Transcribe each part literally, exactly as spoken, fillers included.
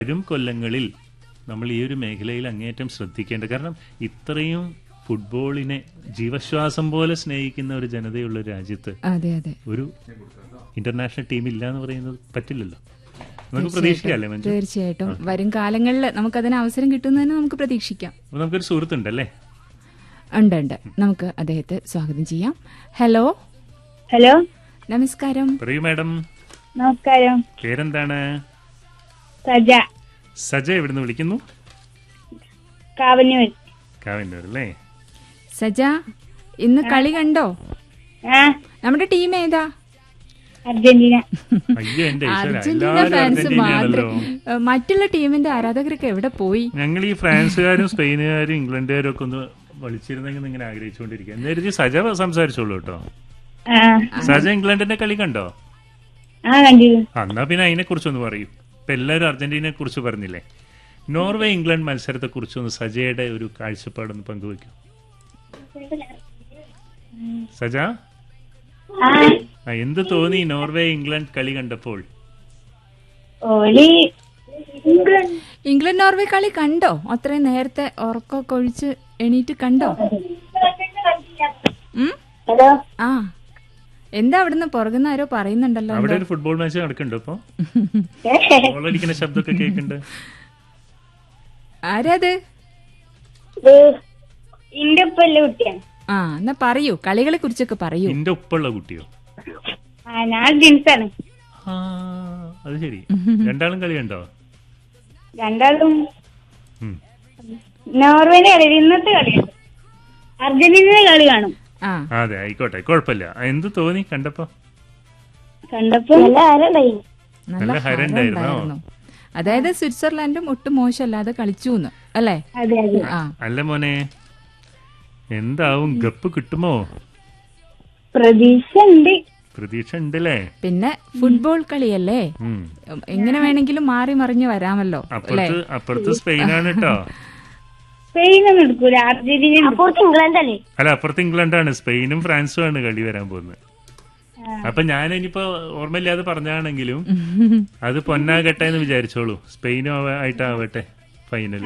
വരും കൊല്ലങ്ങളിൽ നമ്മൾ ഈ ഒരു മേഖലയിൽ അങ്ങേയറ്റം ശ്രദ്ധിക്കേണ്ട, കാരണം ഇത്രയും ഫുട്ബോളിനെ ജീവശ്വാസം പോലെ സ്നേഹിക്കുന്ന ഒരു ജനതയുള്ള ഒരു രാജ്യത്ത് അതെ അതെ ഒരു ഇന്റർനാഷണൽ ടീം ഇല്ല എന്ന് പറയുന്നത് പറ്റില്ലല്ലോ. നമുക്ക് പ്രതീക്ഷിക്കാല്ലേ മഞ്ജു? തീർച്ചയായിട്ടും വരും കാലങ്ങളിൽ നമുക്ക് അതിന് അവസരം കിട്ടുന്നതിന് നമുക്ക് പ്രതീക്ഷിക്കാം. അപ്പൊ നമുക്കൊരു സുഹൃത്തുണ്ടല്ലേ? ഉണ്ട് ഉണ്ട് നമുക്ക് അദ്ദേഹത്തെ സ്വാഗതം ചെയ്യാം. ഹലോ ഹലോ, നമസ്കാരം. പറയൂ മാഡം. നമസ്കാരം. പേരെന്താണ്? സജ, സജ എവിടുന്ന് വിളിക്കുന്നു? കാവന്നൂർ. കാവന്നൂർ അല്ലേ? സജ, ഇന്ന് കളി കണ്ടോ? ആ, നമ്മുടെ ടീം ഏതാ? അർജന്റീന. അയ്യോ എന്റെ ഈശ്വരാ, അർജന്റീന എല്ലാവരും ഫാൻസ് അർജന്റീനയാണല്ലോ. മാത്രം. മറ്റുള്ള ടീമിന്റെ ആരാധകരൊക്കെ എവിടെ പോയി? ഞങ്ങൾ ഈ ഫ്രാൻസുകാരും സ്പെയിനുകാരും ഇംഗ്ലണ്ടുകാരും ഒക്കെ ഒന്ന് വിളിച്ചിരുന്നെങ്കിൽ ഇങ്ങനെ ആഗ്രഹിച്ചുകൊണ്ടിരിക്കുക. നേരത്തെ സജ സംസാരിച്ചോളൂ കേട്ടോ. ആ, സജ ഇംഗ്ലണ്ടിന്റെ കളി കണ്ടോ? ആ കണ്ടിരുന്നു. എന്നാ പിന്നെ അതിനെ കുറിച്ചൊന്ന് പറയൂ. ഇപ്പൊ എല്ലാവരും അർജന്റീനയെ കുറിച്ച് പറഞ്ഞില്ലേ, നോർവേ ഇംഗ്ലണ്ട് മത്സരത്തെ കുറിച്ചൊന്ന് സജയുടെ ഒരു കാഴ്ചപ്പാടൊന്ന് പങ്കുവെക്കൂ. സജ, ആ, ആ, എന്ത് തോന്നി നോർവേ ഇംഗ്ലണ്ട് കളി കണ്ടപ്പോൾ? ഓലി ഇംഗ്ലണ്ട് നോർവേ കളി കണ്ടോ? അത്രയും നേരത്തെ ഉറക്കമൊക്കെ ഒഴിച്ച് എണീറ്റ് കണ്ടോ? ഉം? ഹലോ. ആ, എന്താ അവിടുന്ന് പുറകുന്ന ആരോ പറയുന്നുണ്ടല്ലോ. അവിടെ ഒരു ഫുട്ബോൾ മാച്ച് നടക്കണ്ടോ ഇപ്പൊ? ബോൾ അടിക്കുന്ന ശബ്ദമൊക്കെ കേൾക്കുന്നുണ്ട്. ആരാത്? ഇന്റെ ഉപ്പല്ല കുട്ടിയാണ്. ആ, എന്നാ പറയൂ, കളികളെ കുറിച്ചൊക്കെ പറയൂ. നിന്റെ ഉപ്പുള്ള കുട്ടിയോ? ആ, ഞാൻ ജിൻസാണ്. ആ, അത് ശരി. രണ്ടാളും കളി കണ്ടോ? രണ്ടാളും ഉം. നോർവേന്റെ കളി, ഇന്നത്തെ കളിയുണ്ട്. അർജന്റീനയുടെ കളി കാണും. ആ, അതെ, ആയിക്കോട്ടെ, കുഴപ്പമില്ല. എന്ത് തോന്നി കണ്ടപ്പോ? കണ്ടപ്പോ നല്ല ആരുണ്ടായി. നല്ല നല്ല ഹരം ഉണ്ടായിരുന്നോ? ഹരമുണ്ടായിരുന്നു. അതായത് സ്വിറ്റ്സർലാൻഡും ഒട്ടും മോശമല്ലാതെ കളിച്ചു അല്ലേ? അതെ അതെ. ആ, അല്ല മോനെ, എന്താവും, ഗപ്പ് കിട്ടുമോ? പ്രതീക്ഷ ഉണ്ട്. പ്രതീക്ഷ ഉണ്ടല്ലേ? പിന്നെ ഫുട്ബോൾ കളിയല്ലേ, ഉം. എങ്ങനെ വേണമെങ്കിലും മാറി മറിഞ്ഞ് വരാമല്ലോ അല്ലേ? അപ്പുറത്ത് അപ്പുറത്ത് സ്പെയിനാണ് കേട്ടോ. സ്പെയിനൊന്നും എടുക്കൂല, അർജന്റീന. അപ്പുറത്ത് ഇംഗ്ലണ്ട് അല്ലേ? അല്ല, അപ്പുറത്ത് ഇംഗ്ലണ്ടാണ്. സ്പെയിനും ഫ്രാൻസും ആണ് കളി വരാൻ പോകുന്നത്. അപ്പൊ ഞാൻ ഇനിയിപ്പോ ഓർമ്മയില്ലാതെ പറഞ്ഞാണെങ്കിലും അത് പൊന്നാകട്ടെ എന്ന് വിചാരിച്ചോളൂ. സ്പെയിനും ആവ- ആയിട്ടാവട്ടെ ഫൈനൽ,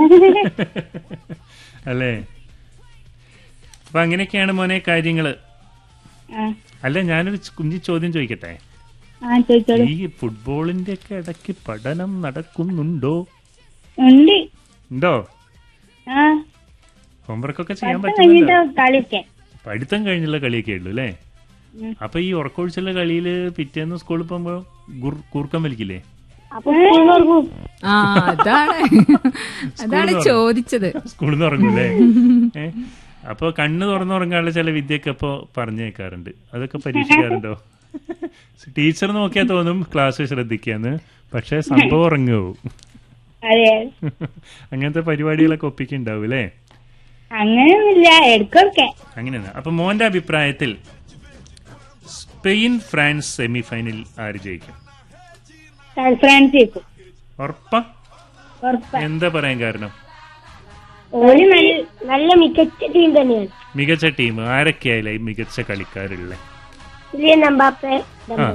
അല്ലേ? അപ്പൊ അങ്ങനെയൊക്കെയാണ് മോനെ കാര്യങ്ങള്. അല്ല, ഞാനൊരു കുഞ്ഞു ചോദ്യം ചോദിക്കട്ടെ. ആ, ചോദിച്ചോളൂ. ഈ ഫുട്ബോളിന്റെ ഒക്കെ ഇടയ്ക്ക് പഠനം നടക്കുന്നുണ്ടോ? ഉണ്ട്. ഉണ്ടോ? ആ, ഹോംവർക്ക് ഒക്കെ ചെയ്യാൻ പത്ത് പറ്റുന്നുണ്ടോ? കഴിഞ്ഞിട്ട് കളിക്കാൻ. പഠിത്തം കഴിഞ്ഞുള്ള കളിയൊക്കെ ഉള്ളു അല്ലേ? ഉം. അപ്പൊ ഈ ഉറക്കൊഴിച്ചുള്ള കളിയില് പിറ്റേന്ന് സ്കൂളിൽ പോകുമ്പോ ഗുർ- കൂർക്കം വലിക്കില്ലേ? അപ്പൊ സ്കൂൾ തുറക്കും. ആ, അതാണ് അതാണ് ചോദിച്ചത്. സ്കൂളിൽ നിന്ന് ഉറങ്ങൂലേ? ഏ അപ്പൊ കണ്ണ് തുറന്നുറങ്ങാനുള്ള ചില വിദ്യയൊക്കെ അപ്പൊ പറഞ്ഞേക്കാറുണ്ട്. അതൊക്കെ പരീക്ഷിക്കാറുണ്ടോ? ടീച്ചർ നോക്കിയാൽ തോന്നും ക്ലാസ് ശ്രദ്ധിക്കാന്ന്, പക്ഷെ സംഭവം ഉറങ്ങുമോ? അതെ, അങ്ങനത്തെ പരിപാടികളൊക്കെ ഒപ്പിക്കുണ്ടാവും അല്ലേ? അങ്ങനെയൊന്നുമില്ല, എടുക്കൊക്കെ. അങ്ങനെയാണ്. അപ്പൊ മോന്റെ അഭിപ്രായത്തിൽ സ്പെയിൻ ഫ്രാൻസ് സെമി ഫൈനൽ ആര് ജയിക്കും? ഫ്രാൻസ് ജയിക്കും. ഉറപ്പാ? ഉറപ്പാ. എന്താ പറയാൻ കാരണം? ഓല് നല്ല നല്ല മികച്ച ടീം തന്നെയാണ്. മികച്ച ടീം ആരൊക്കെയായാലും ഈ മികച്ച കളിക്കാരുള്ള? കിലിയൻ എംബാപ്പെ, ആ,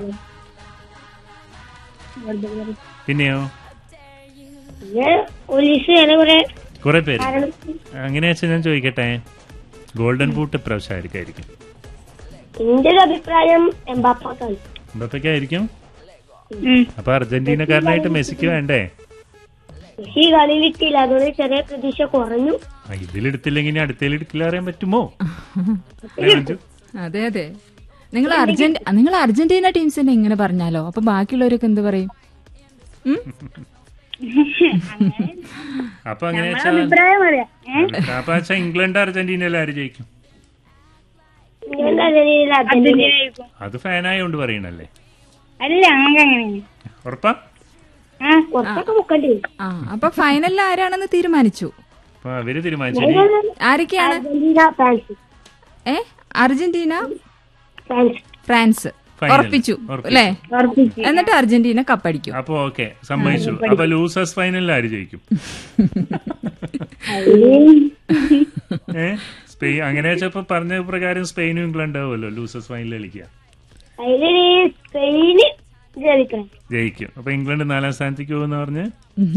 പിന്നെയോ പിന്നെ ഒലീസ്, അങ്ങനെ കുറെ കുറെ പേര്. കാരണം. അങ്ങനെ വെച്ചാൽ ഞാൻ ചോദിക്കട്ടെ, ഗോൾഡൻ ബൂട്ട് ഇപ്രാവശ്യം ആയിരിക്കും? എന്റെ ഒരു അഭിപ്രായം എംബാപ്പാക്കാണ്. എംബാപ്പയ്ക്കായിരിക്കും. അപ്പൊ അർജന്റീനക്കാരനായിട്ട് മെസ്സിക്ക് വേണ്ടേ? ഈ കളിയിൽ ഇട്ടില്ല, അതുകൊണ്ട് ചെറിയ പ്രതീക്ഷ കുറഞ്ഞു. ആ, ഇതിലെടുത്തില്ലെങ്കിൽ ഇനി അടുത്തതിലെടുക്കില്ല അറിയാൻ പറ്റുമോ? അല്ലേ മഞ്ജു? അതെ അതെ. നിങ്ങൾ അർജന്റ് നിങ്ങൾ അർജന്റീന ടീംസിനെ ഇങ്ങനെ പറഞ്ഞാലോ അപ്പൊ ബാക്കിയുള്ളവരൊക്കെ എന്ത് പറയും? ഉം? അപ്പൊ അങ്ങനെ വെച്ചാൽ അഭിപ്രായം പറയാം. അപ്പൊ വെച്ചാൽ ഇംഗ്ലണ്ട് അർജന്റീനയിൽ ആര് ജയിക്കും? അത് ഫാനായോണ്ട് പറയണല്ലേ? അല്ല, അങ്ങനെ അങ്ങനെയാണ്. ഉറപ്പാ? ആ, അപ്പൊ ഫൈനലിൽ ആരാണെന്ന് തീരുമാനിച്ചു. അപ്പൊ അവര് തീരുമാനിച്ചു. ആരൊക്കെയാണ്? ഏ അർജന്റീന, ഫ്രാൻസ് ഉറപ്പിച്ചു അല്ലേ? എന്നിട്ട് അർജന്റീന കപ്പടിക്കും. അപ്പൊ ഓക്കെ, സമ്മതിച്ചു. അപ്പൊ ലൂസേഴ്സ് ഫൈനലിൽ ആര് ജയിക്കും? ഏ സ്പെയിൻ. അങ്ങനെ വെച്ചപ്പോ പറഞ്ഞ പ്രകാരം സ്പെയിനും ഇംഗ്ലണ്ട് ആവുമല്ലോ ലൂസേഴ്സ് ഫൈനലിൽ കളിക്കുക. സ്പെയിന് ജയിക്കണം. ജയിക്കും. അപ്പൊ ഇംഗ്ലണ്ട് നാലാം സ്ഥാനത്തേക്ക് പോകുന്ന പറഞ്ഞ്